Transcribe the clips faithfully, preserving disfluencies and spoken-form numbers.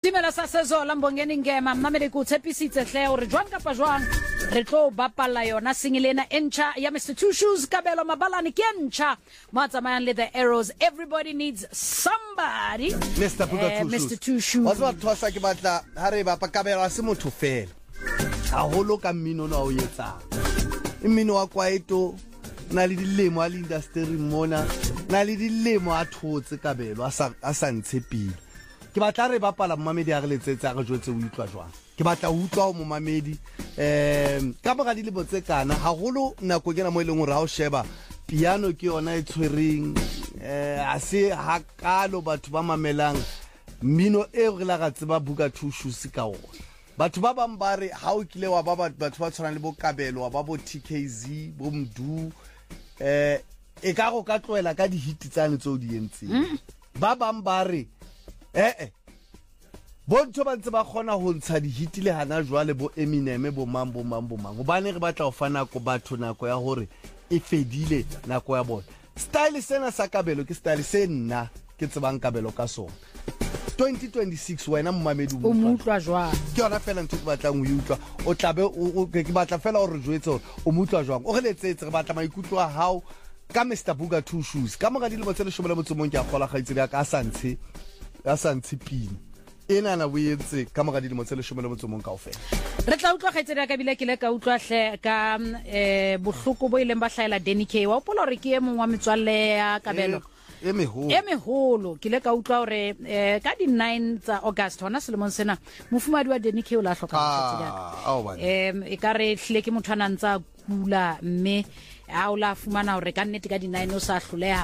Dimela sa sezola mbongeni ngema mamele ku tshepisitse hle hore jwang kapa jwang re tlo bapala yona singilena encha ya Mister Two Shoes Kabelo Mabalani kencha matsamayang le the arrows. Everybody needs somebody. Mister Buga Two Shoes. Mister Two Shoes. What's what thosa ke batla ha re bapa Kabelo a se motho fela. Ha holo ka mmino na o yetsa. Mmino wa kwaito na le dilemo a le industry mona na le dilemo a thotse Kabelo a sa a sa ntshepile. Ke batla re bapala mmamedi a re letsetsa re jwetse o utlwa jwang ke batla o utlwa o mmamedi em ka ba ga di le botse kana ha holo nako ke na mo ileng ra o sheba piano ke yona e tshwereng eh a se hakalo batho ba mamelang mmino e re la ga tseba Buga Two Shoes ka ona batho ba bang ba re ha o kile wa ba batho ba tshwana le bo Kabelo wa ba bo T K Z bo Mdu eh e ka go ka tloela ka di hit tsane tso di entseng ba bang ba re eh eh bontsho ba ntse ba khona ho ntsha di hitile hana jwale bo Eminem bo mambo mambo mang bane re batla ho fana ko batho nako ya hore e fedile nako ya bona style sena sa Kabelo ke style se nna ke tsebang Kabelo ka sona twenty twenty-six wena mmamedi o mutlwa jwang ke yona fela ntse ke batlang o utlwa o tlabe o ke batla fela hore jwetse hore o mutlwa jwang o re letsetse re batla maikutlo a hao ka Mister Buga Two Shoes ka mo ga dilo botsele shomela motsomong ke a gola ga itsile ka santshe a santshipini ena na boetse ka moga di mo tsele shomela motsomong kaofela re tla utlwa kgaitsedi ka bile ke le ka utlwa hle ka eh bohloko bo ileng ba hlaela Danny K wa pola re ke e mong wa metswalle ya Kabelo e meholo e meholo ke le ka utlwa hore eh ka di nine tsa August hona selemong sena mofumadi wa Danny K o la hloka kgaitsedi em e ka re hle ke motho ana ntsa kula mme a o la fumana hore ka nnete ka di nine o sa hloleha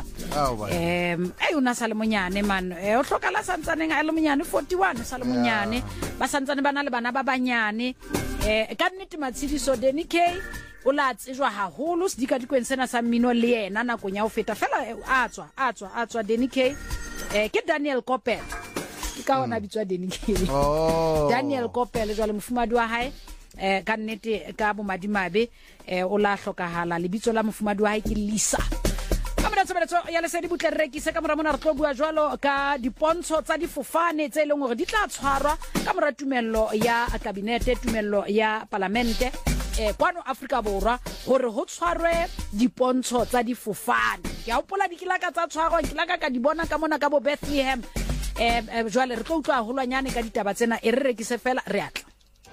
em ai una sa le monyane man e o hloka la santsane ga le monyane forty-one sa le monyane ba santsane bana le bana ba banyane eh ka nnete matshidiso Danny K o la tsejwa haholo se dika dikweng sena sa mmino le yena nako nya o feta fela a tswa a tswa a tswa Danny K eh ke Daniel Kopel ke ka ona bitswa Danny K oh Daniel Kopel jwale mofumadi wa hae eh ka nnete ka bo madimabe eh o la hlokahala lebitso la mofumadi wa hae ke Lisa kamera tsebeletso ya lesedi butle rekise ka mora mona re tlo bua jwalo ka dipontsho tsa difofane tse leng hore di tla tshwarwa ka mora tumello ya kabinete tumello ya parlamente eh kwano Afrika Borwa hore ho tshwarwe dipontsho tsa difofane ke a hopola dikilaka tsa tshwarwa kilaka ka di bona ka mona ka bo Bethlehem eh jwale re tlo utlwa holwanyane ka ditaba tsena e re rekise fela re atla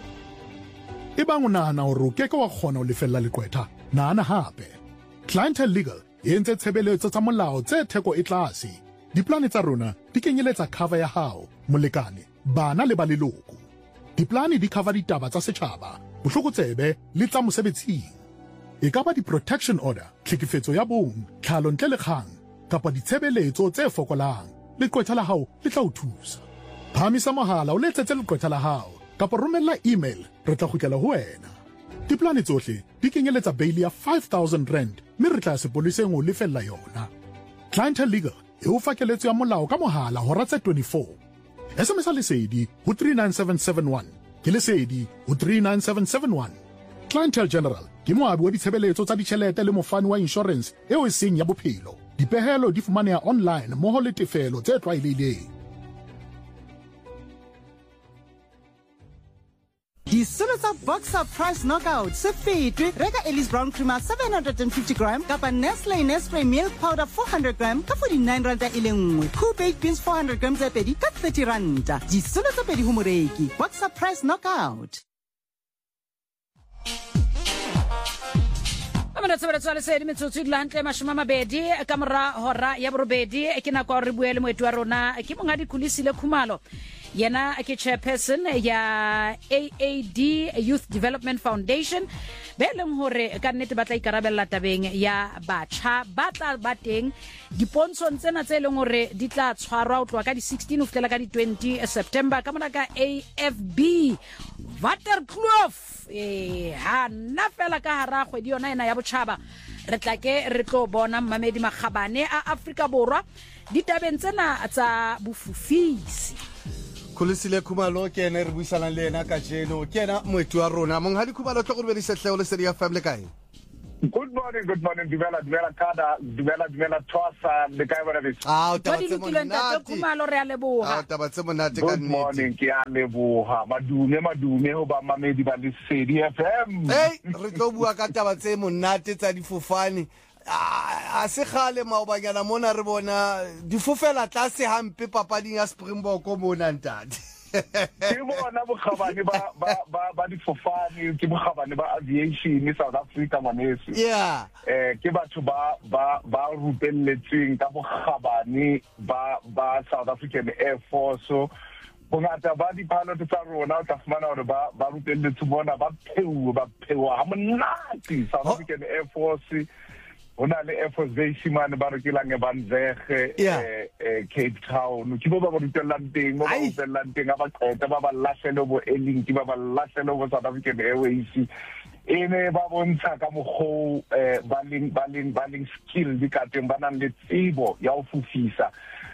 e bang o nahana hore o keke wa kgona ho lefella leqwetha nahana hape Clientele Legal e entse tshebeletso tsa molao tse theko e tlase diplane tsa rona di kenyeletsa cover ya hao molekane bana le ba leloko diplane di cover ditaba tsa setjhaba bohlokotsebe le tsa mosebetsing e ka ba di protection order tlhekefetso ya bong tlhalo ntle le kgang kapa ditshebeletso tse fokolang leqwetha la hao le tla o thusa phamisa mohala o letsetse leqwetha la hao kapa romella email re tla khutlela ho wena diplane tsohle di kenyeletsa bail ya five thousand rand mme re tla sepoliseng o lefella yona Clientele Legal e o fakeletso ya molao ka mohala hora tse twenty-four S M S lesedi ho three nine seven seven one ke lesedi ho three nine seven seven one Clientele General ke moabi wa ditshebeletso tsa ditjhelete le mofani wa insurance eo e seng ya bophelo dipehelo di fumaneha online moho le tefelo tse tlwaelehileng Die Sulitsa Boxer Price Knockout se fetwe reka Ellis Brown Creamer seven hundred fifty gram kapa Nestle Nespray Milk Powder four hundred gram ka forty-nine rand e le nngwe Cool Baked Beans four hundred grams e pedi ka thirty rand di Sulitsa pedi ho moreki Boxer Price Knockout Amana tsebela tsale se di metsotso di lantle mashoma mabedi ka mora hora ya borobedi ke na kwa re buele moetu wa rona ke monga di kulisile khumalo yena ke chairperson ya A A D Youth Development Foundation beleng hore ka nnete batla ikarabella tabeng ya batjha batla bateng dipontsho tsena tse leng hore di tla tshwarwa o tloa ka di sixteen ho fitela ka di twenty September ka mona ka A F B Waterkloof eh ha na fela ka hara kgwedi yona ena ya botjhaba re tla ke re tlo bona mamedi magabane a Afrika Borwa ditabeng tsena tsa bofufisi Kulisile Khumalo ke ene re buisana le ena ka jeno ke ena moetu wa rona mong ha di Khumalo tlo go be di setleo le seria family kae Good morning, good morning. Dumela, dumela kada, dumela, dumela Thosa, le kae bona bese. Ah, o Twa di lokile ntate Khumalo re a leboga. Ah, taba tse monate ka Good nnete. morning, ke a leboga. Madume, madume ho ba mamedi ba Lesedi F M. Hey, re tlo bua ka taba tse monate tsa difofane. A se khale maobanyana mona re bona difofela tlase hampe papading ya Springbok mona ntate. Ke bona bokgabane ba ba ba ba difofane, ke bokgabane ba aviation in South Africa manesi. Yeah. Eh ke batho ba ba ba rupelletsweng ka bokgabane ba ba South African Air Force. So bongata ba dipilot tsa rona o tla fumana hore ba ba rupelletse bona ba pheuwe ba pheuwa ha monate South African Air Force. Hona le Air Force Base man ba re ke la ngebanzege eh Cape Town ke ba ba rutellang teng ba ba rutellang teng ba qeta ba ba lahlele bo Elling ke ba ba lahlele bo South African Airways ene ba bontsha ka mogho eh ba ling ba ling ba ling skill di ka teng ba nang le tsebo ya ho fufisa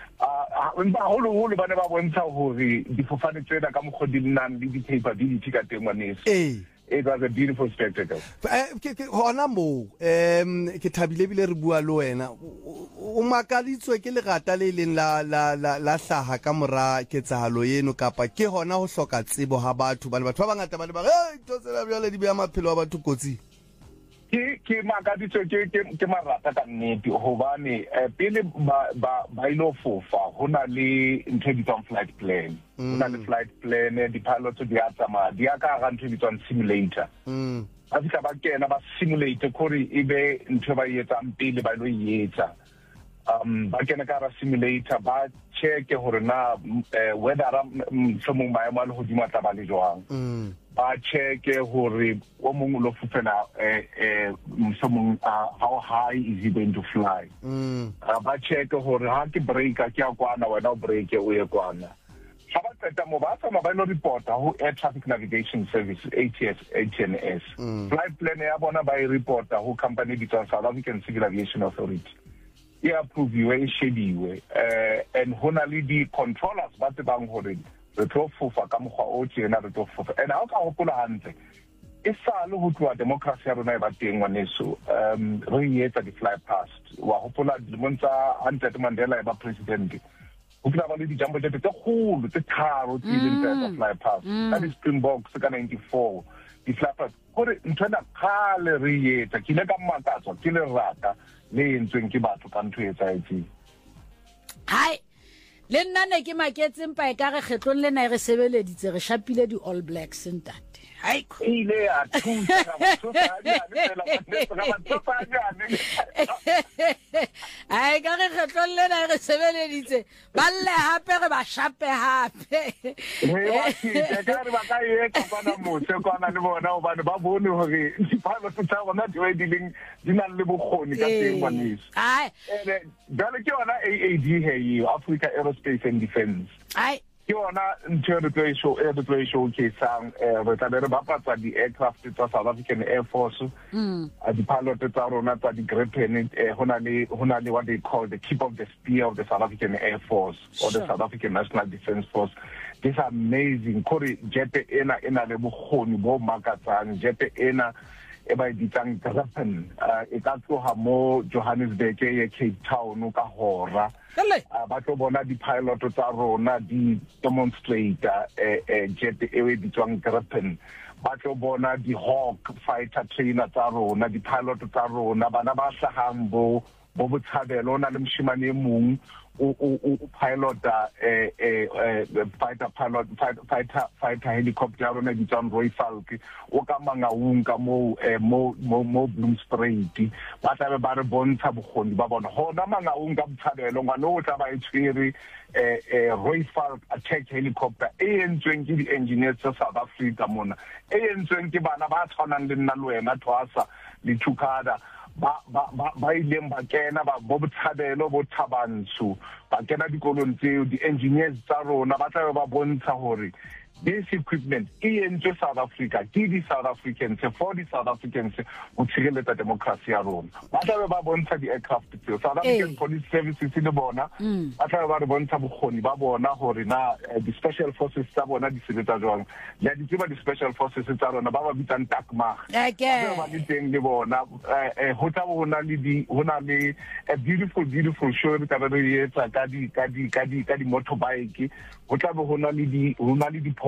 ah ba holo holo ba ne ba bontsha hore difofane tsena ka mogho di nang le di capability ka teng manese eh It was a beautiful spectacle. Ke hona mo em ke thabile bile re bua le wena o makaditswe ke lerata le leng la la la la hlaha ka mora ketsahalo yeno kapa ke hona ho hloka tsebo ha batho ba batho ba bangata ba le ba hey tsela bjale di bea maphelo a batho kotsi ke ke makaditswe ke ke ke marata ka nnete hobane pele ba ba ba ilo fofa hona le intelligent flight plan hona le flight plan di pilots di atama di aka ga intelligent simulator mm a di ka ba kena ba simulate kore ibe ntwe ba yetsa mpile ba lo yetsa um ba kena ka ra simulator ba check hore na whether somong ba ema le ho di matla ba le jwang mm ba check hore o mong lo fufela eh eh somong how high is he going to fly mm ba check hore ha ke breaker ke a kwana wena o break o ye kwana ha ba tseta mo ba tsama ba lo reporta ho Air Traffic Navigation Service A T S A T N S flight plan ya bona ba i reporta ho company di South African Civil Aviation Authority ya approve you e shediwe eh and hona le di controllers ba tsebang hore re tlo fofa ka mogwa o tsena re tlo fofa and ha o ka gopola hantle e sa le ho tloa democracy ya rona e ba teng ngwaneso um re yetsa di fly past wa gopola dimontsha Anthony Mandela e ba president o tla ba le di jumbo jet tse khulu tse tharo tse ileng tsa fly past ka di Springboks ka ninety-four di fly past gore ntwana khale re yetsa ke le ka mmakatso ke le rata le entsweng ke batho ka ntwe etsa etsi hai le nna ne ke maketse mpa e ka re kgetlong le na re sebeleditse re shapile di All Blacks ntate hai ile a thusa batho ba nyane fela ba tsopa nyane ai ka re kgetlong le na re sebeleditse ba lle hape re ba shape hape re ba tshitse ka re ba ka ye ka bana motse kwana le bona ba ba bone hore di phalo tsa bona di di leng di na le bokgoni ka teng ngwanese ai ene dale ke ona A A D he Africa Aerospace and Defence ai ke ona ntho re tlo show e re tlo show ke sang re tla re bapatsa di aircraft tsa South African Air Force mm a di pilot tsa rona tsa di Gripen hona le hona le what they call the tip of the spear of the South African Air Force or the South African National Defence Force. This is amazing kore jet ena ena le bokgoni bo makatsang jet ena e ba ditang Gripen e ka tloha mo Johannesburg e Cape Town ka hora ba tlo bona di pilot tsa rona di demonstrator eh jet e we ditwang Gripen ba tlo bona di Hawk fighter trainer tsa rona di pilot tsa rona bana ba hlahang bo bo botshabelo na le mshimane mong o o pilot eh eh fighter pilot fighter fighter helicopter rona di tsang Roy Falk o ka mangaung ka mo mo mo Bloomsbury ba tla ba re bontsha bogoni ba bona hona mangaung ka botshabelo ngwana o tla ba e tshwere eh Roy Falk attack helicopter e entsweng ke di engineers tsa South Africa mona e entsweng ke bana ba tshwanang le nna le wena Thwasa le Thukada ba ba ba ileng ba kena ba bo botshabelo bo thabantsho ba kena dikolong tseo di-engineers tsa rona ba tla ba bontsha hore this equipment e entswe South Africa ke di South Africans for the South Africans ho tshireletsa democracy ya rona ba tla ba bontsha di-aircraft tseo South African Police Services le bona ba tla ba re bontsha bokgoni ba bona hore na di-special forces tsa bona di sebetsa jwang le di tseba di-special forces tsa rona ba ba bitsang takmag ba le teng le bona ho tla ho na le di ho na le a beautiful beautiful show re tla re etsa ka di ka di ka di ka di motorbike ho tla ho na le di ho na le di